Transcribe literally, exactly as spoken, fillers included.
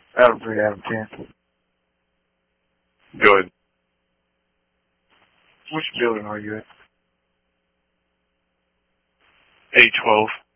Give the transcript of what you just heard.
Out of three out of ten. Good. Which building are you at? A twelve.